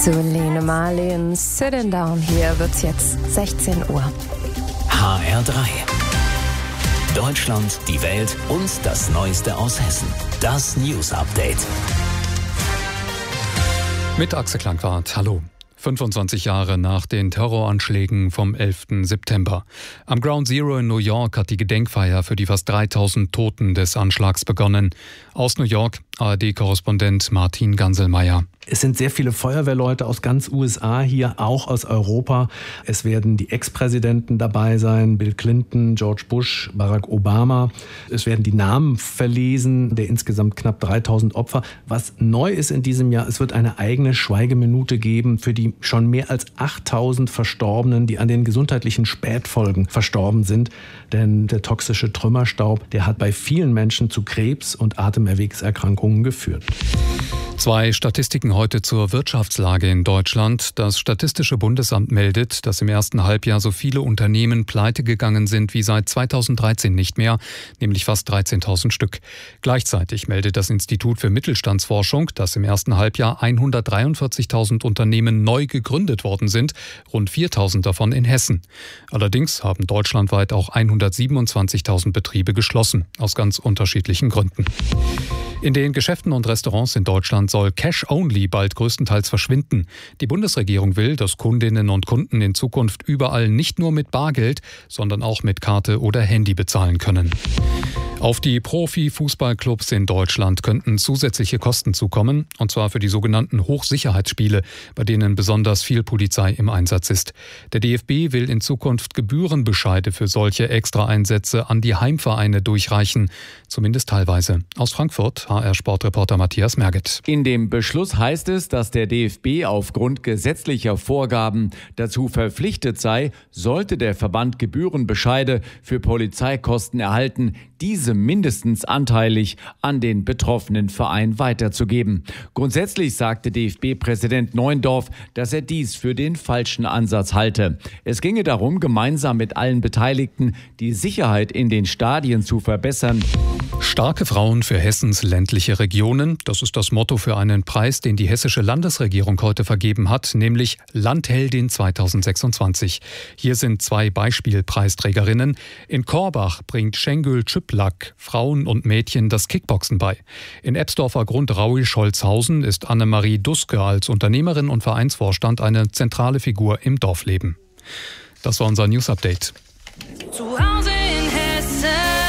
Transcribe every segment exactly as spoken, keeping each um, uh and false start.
zu Lene Marlin. Sitting Down. Hier wird's jetzt sechzehn Uhr. H R drei. Deutschland, die Welt und das Neueste aus Hessen. Das News Update. Mit Axel Klangwart. Hallo. fünfundzwanzig Jahre nach den Terroranschlägen vom elften September. Am Ground Zero in New York hat die Gedenkfeier für die fast dreitausend Toten des Anschlags begonnen. Aus New York, A R D-Korrespondent Martin Ganselmeier. Es sind sehr viele Feuerwehrleute aus ganz U S A hier, auch aus Europa. Es werden die Ex-Präsidenten dabei sein, Bill Clinton, George Bush, Barack Obama. Es werden die Namen verlesen der insgesamt knapp dreitausend Opfer. Was neu ist in diesem Jahr, es wird eine eigene Schweigeminute geben für die schon mehr als achttausend Verstorbenen, die an den gesundheitlichen Spätfolgen verstorben sind. Denn der toxische Trümmerstaub, der hat bei vielen Menschen zu Krebs und Atemerwegserkrankungen geführt. Zwei Statistiken heute zur Wirtschaftslage in Deutschland. Das Statistische Bundesamt meldet, dass im ersten Halbjahr so viele Unternehmen pleite gegangen sind wie seit zweitausenddreizehn nicht mehr, nämlich fast dreizehntausend Stück. Gleichzeitig meldet das Institut für Mittelstandsforschung, dass im ersten Halbjahr hundertdreiundvierzigtausend Unternehmen neu gegründet worden sind, rund viertausend davon in Hessen. Allerdings haben deutschlandweit auch hundertsiebenundzwanzigtausend Betriebe geschlossen, aus ganz unterschiedlichen Gründen. In den Geschäften und Restaurants in Deutschland soll Cash-Only bald größtenteils verschwinden. Die Bundesregierung will, dass Kundinnen und Kunden in Zukunft überall nicht nur mit Bargeld, sondern auch mit Karte oder Handy bezahlen können. Auf die Profi-Fußballclubs in Deutschland könnten zusätzliche Kosten zukommen, und zwar für die sogenannten Hochsicherheitsspiele, bei denen besonders viel Polizei im Einsatz ist. Der D F B will in Zukunft Gebührenbescheide für solche Extraeinsätze an die Heimvereine durchreichen, zumindest teilweise. Aus Frankfurt, H R-Sportreporter Matthias Merget. In dem Beschluss heißt es, dass der D F B aufgrund gesetzlicher Vorgaben dazu verpflichtet sei, sollte der Verband Gebührenbescheide für Polizeikosten erhalten, diese mindestens anteilig an den betroffenen Verein weiterzugeben. Grundsätzlich sagte D F B-Präsident Neuendorf, dass er dies für den falschen Ansatz halte. Es ginge darum, gemeinsam mit allen Beteiligten die Sicherheit in den Stadien zu verbessern. Starke Frauen für Hessens ländliche Regionen, das ist das Motto für einen Preis, den die hessische Landesregierung heute vergeben hat, nämlich Landheldin zweitausendsechsundzwanzig. Hier sind zwei Beispielpreisträgerinnen. In Korbach bringt Schengül Çöplak Frauen und Mädchen das Kickboxen bei. In Ebsdorfer Grund Raui-Scholzhausen ist Annemarie Duske als Unternehmerin und Vereinsvorstand eine zentrale Figur im Dorfleben. Das war unser News Update. Zu Hause in Hessen.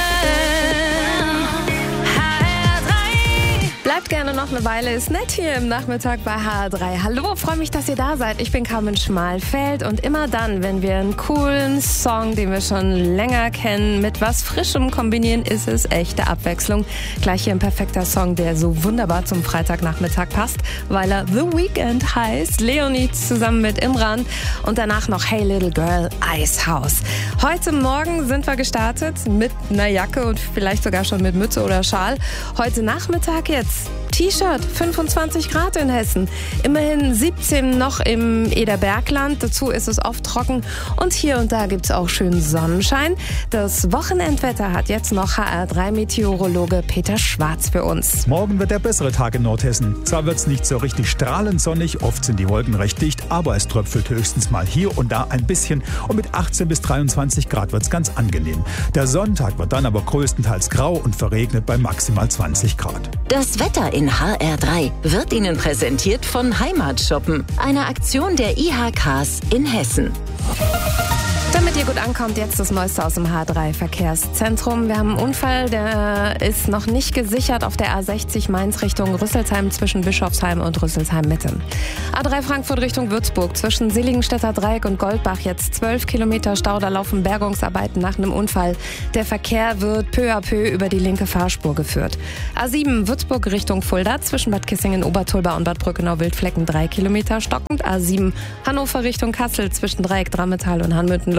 Bleibt gerne noch eine Weile, ist nett hier im Nachmittag bei H R drei. Hallo, freue mich, dass ihr da seid. Ich bin Carmen Schmalfeld und immer dann, wenn wir einen coolen Song, den wir schon länger kennen, mit was Frischem kombinieren, ist es echte Abwechslung. Gleich hier ein perfekter Song, der so wunderbar zum Freitagnachmittag passt, weil er The Weeknd heißt. Leonie zusammen mit Imran und danach noch Hey Little Girl, Icehouse. Heute Morgen sind wir gestartet mit einer Jacke und vielleicht sogar schon mit Mütze oder Schal. Heute Nachmittag jetzt T-Shirt, fünfundzwanzig Grad in Hessen. Immerhin siebzehn noch im Ederbergland. Dazu ist es oft trocken und hier und da gibt es auch schön Sonnenschein. Das Wochenendwetter hat jetzt noch H R drei Meteorologe Peter Schwarz für uns. Morgen wird der bessere Tag in Nordhessen. Zwar wird es nicht so richtig strahlend sonnig, oft sind die Wolken recht dicht, aber es tröpfelt höchstens mal hier und da ein bisschen und mit achtzehn bis dreiundzwanzig Grad wird es ganz angenehm. Der Sonntag wird dann aber größtenteils grau und verregnet bei maximal zwanzig Grad. Das Wetter in H R drei wird Ihnen präsentiert von Heimatshoppen, einer Aktion der I H Ks in Hessen. Damit ihr gut ankommt, jetzt das Neueste aus dem H drei Verkehrszentrum. Wir haben einen Unfall, der ist noch nicht gesichert auf der A sechzig Mainz Richtung Rüsselsheim zwischen Bischofsheim und Rüsselsheim Mitte. A drei Frankfurt Richtung Würzburg zwischen Seligenstädter Dreieck und Goldbach jetzt zwölf Kilometer Stau, da laufen Bergungsarbeiten nach einem Unfall. Der Verkehr wird peu à peu über die linke Fahrspur geführt. A sieben Würzburg Richtung Fulda zwischen Bad Kissingen, Obertulba und Bad Brückenau-Wildflecken drei Kilometer stockend. A sieben Hannover Richtung Kassel zwischen Dreieck, Drammetal und Hanmünden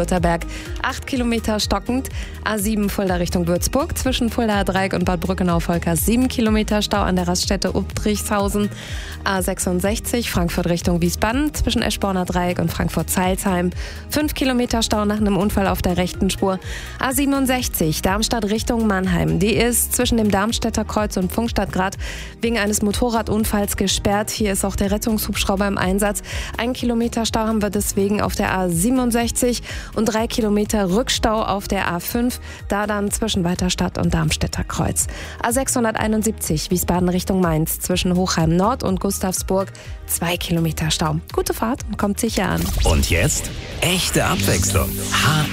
Lutherberg acht Kilometer stockend. A sieben Fulda Richtung Würzburg zwischen Fuldaer Dreieck und Bad Brückenau-Volkers sieben Kilometer Stau an der Raststätte Ubtrichshausen. A sechsundsechzig Frankfurt Richtung Wiesbaden zwischen Eschborner Dreieck und Frankfurt-Zeilsheim fünf Kilometer Stau nach einem Unfall auf der rechten Spur. A siebenundsechzig Darmstadt Richtung Mannheim. Die ist zwischen dem Darmstädter Kreuz und Pfungstadtgrad wegen eines Motorradunfalls gesperrt. Hier ist auch der Rettungshubschrauber im Einsatz. Ein Kilometer Stau haben wir deswegen auf der A siebenundsechzig und drei Kilometer Rückstau auf der A fünf. Da dann zwischen Weiterstadt und Darmstädter Kreuz. A sechshunderteinundsiebzig Wiesbaden Richtung Mainz zwischen Hochheim Nord und Gustavsburg zwei Kilometer Stau. Gute Fahrt und kommt sicher an. Und jetzt echte Abwechslung. H